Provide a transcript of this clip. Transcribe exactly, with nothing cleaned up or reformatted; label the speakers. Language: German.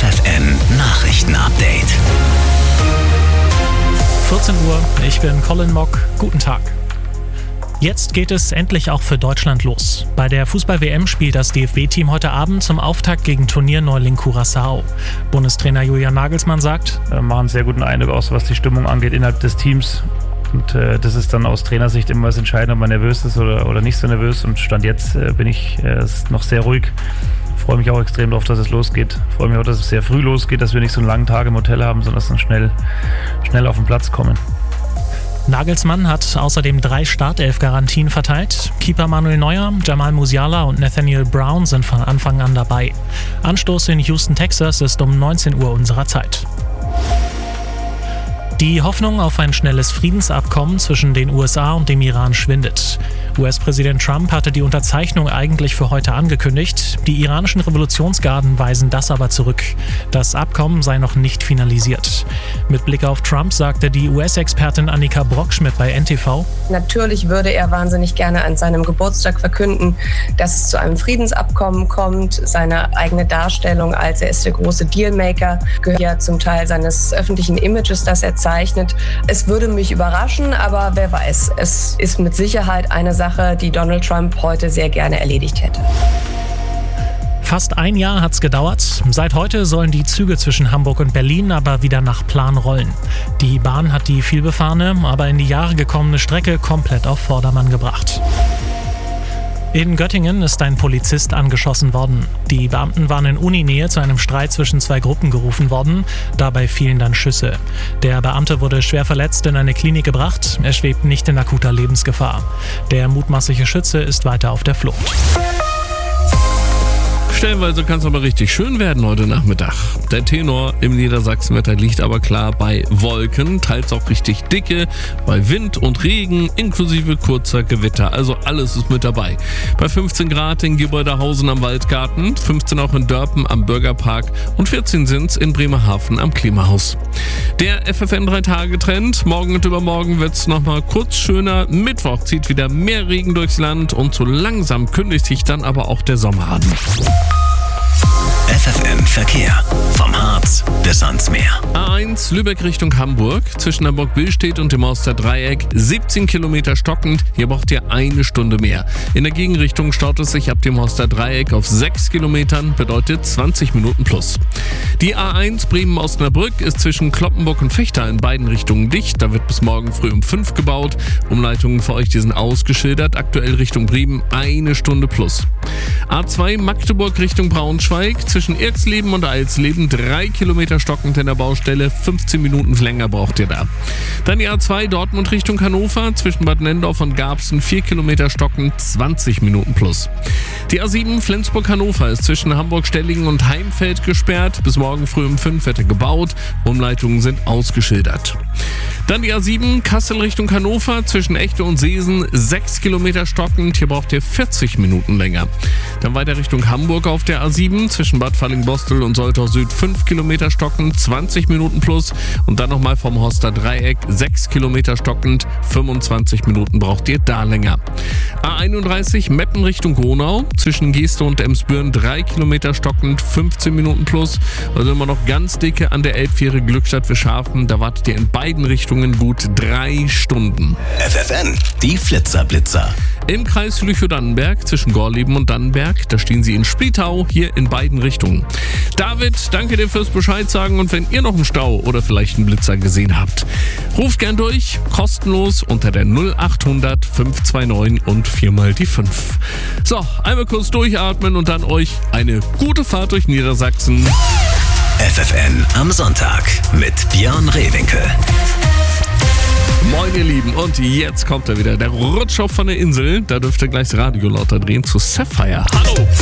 Speaker 1: F F N Nachrichten-Update.
Speaker 2: vierzehn Uhr, ich bin Colin Mock. Guten Tag. Jetzt geht es endlich auch für Deutschland los. Bei der Fußball-W M spielt das D F B-Team heute Abend zum Auftakt gegen Turnierneuling Curaçao. Bundestrainer Julian Nagelsmann sagt:
Speaker 3: Wir machen einen sehr guten Eindruck aus, was die Stimmung angeht innerhalb des Teams. Und äh, das ist dann aus Trainersicht immer das Entscheidende, ob man nervös ist oder, oder nicht so nervös. Und Stand jetzt äh, bin ich äh, noch sehr ruhig. Freue mich auch extrem darauf, dass es losgeht. Freue mich auch, dass es sehr früh losgeht, dass wir nicht so einen langen Tag im Hotel haben, sondern dass wir schnell, schnell auf den Platz kommen.
Speaker 2: Nagelsmann hat außerdem drei Startelf-Garantien verteilt. Keeper Manuel Neuer, Jamal Musiala und Nathaniel Brown sind von Anfang an dabei. Anstoß in Houston, Texas ist um neunzehn Uhr unserer Zeit. Die Hoffnung auf ein schnelles Friedensabkommen zwischen den U S A und dem Iran schwindet. U S-Präsident Trump hatte die Unterzeichnung eigentlich für heute angekündigt. Die iranischen Revolutionsgarden weisen das aber zurück. Das Abkommen sei noch nicht finalisiert. Mit Blick auf Trump sagte die U S-Expertin Annika Brockschmidt bei N T V:
Speaker 4: Natürlich würde er wahnsinnig gerne an seinem Geburtstag verkünden, dass es zu einem Friedensabkommen kommt. Seine eigene Darstellung als er ist der große Dealmaker gehört ja zum Teil seines öffentlichen Images, das er zeichnet. Es würde mich überraschen, aber wer weiß. Es ist mit Sicherheit eine Sache, die Donald Trump heute sehr gerne erledigt hätte.
Speaker 2: Fast ein Jahr hat's gedauert. Seit heute sollen die Züge zwischen Hamburg und Berlin aber wieder nach Plan rollen. Die Bahn hat die vielbefahrene, aber in die Jahre gekommene Strecke komplett auf Vordermann gebracht. In Göttingen ist ein Polizist angeschossen worden. Die Beamten waren in Uninähe zu einem Streit zwischen zwei Gruppen gerufen worden. Dabei fielen dann Schüsse. Der Beamte wurde schwer verletzt in eine Klinik gebracht. Er schwebt nicht in akuter Lebensgefahr. Der mutmaßliche Schütze ist weiter auf der Flucht.
Speaker 5: Stellenweise kann es aber richtig schön werden heute Nachmittag. Der Tenor im Niedersachsenwetter liegt aber klar bei Wolken, teils auch richtig dicke, bei Wind und Regen inklusive kurzer Gewitter. Also alles ist mit dabei. Bei fünfzehn Grad in Gebäudehausen am Waldgarten, fünfzehn auch in Dörpen am Bürgerpark und vierzehn sind's in Bremerhaven am Klimahaus. Der F F N drei Tage Trend. Morgen und übermorgen wird's nochmal kurz schöner. Mittwoch zieht wieder mehr Regen durchs Land und so langsam kündigt sich dann aber auch der Sommer an.
Speaker 1: F F N Verkehr. Vom Harz bis ans Meer.
Speaker 5: A eins Lübeck Richtung Hamburg. Zwischen Hamburg-Billstedt und dem Auster Dreieck siebzehn Kilometer stockend. Hier braucht ihr eine Stunde mehr. In der Gegenrichtung staut es sich ab dem Auster Dreieck auf sechs Kilometern. Bedeutet zwanzig Minuten plus. Die A eins Bremen-Osnabrück ist zwischen Cloppenburg und Vechta in beiden Richtungen dicht. Da wird bis morgen früh um fünf gebaut. Umleitungen für euch, die sind ausgeschildert. Aktuell Richtung Bremen eine Stunde plus. A zwei Magdeburg Richtung Braunschweig. Zwischen Irxleben und Alsleben drei Kilometer stockend in der Baustelle, fünfzehn Minuten länger braucht ihr da. Dann die A zwei Dortmund Richtung Hannover, zwischen Bad Nendorf und Garbsen vier Kilometer stockend, zwanzig Minuten plus. Die A sieben Flensburg-Hannover ist zwischen Hamburg-Stellingen und Heimfeld gesperrt, bis morgen früh um fünf wird er gebaut, Umleitungen sind ausgeschildert. Dann die A sieben Kassel Richtung Hannover, zwischen Echte und Seesen sechs Kilometer stockend, hier braucht ihr vierzig Minuten länger. Dann weiter Richtung Hamburg auf der A sieben, zwischen Bad Fallingbostel und Soltau Süd fünf Kilometer stockend, zwanzig Minuten plus. Und dann nochmal vom Horster Dreieck sechs Kilometer stockend, fünfundzwanzig Minuten braucht ihr da länger. A einunddreißig Meppen Richtung Gronau, zwischen Geeste und Emsbüren drei Kilometer stockend, fünfzehn Minuten plus. Also immer noch ganz dicke an der Elbfähre Glückstadt-Fischhafen, da wartet ihr in beiden Richtungen gut drei Stunden.
Speaker 1: F F N, die Flitzerblitzer.
Speaker 5: Im Kreis Lüchow-Dannenberg zwischen Gorleben und Dannenberg, da stehen sie in Splittau, hier in beiden Richtungen. David, danke dir fürs Bescheid sagen und wenn ihr noch einen Stau oder vielleicht einen Blitzer gesehen habt, ruft gern durch, kostenlos unter der null achthundert fünf zwei neun und viermal die fünf. So, einmal kurz durchatmen und dann euch eine gute Fahrt durch Niedersachsen.
Speaker 1: F F N am Sonntag mit Björn Rehwinkel.
Speaker 5: Moin ihr Lieben, und jetzt kommt er wieder, der Rutschhoff von der Insel. Da dürft ihr gleich das Radio lauter drehen zu Sapphire. Hallo!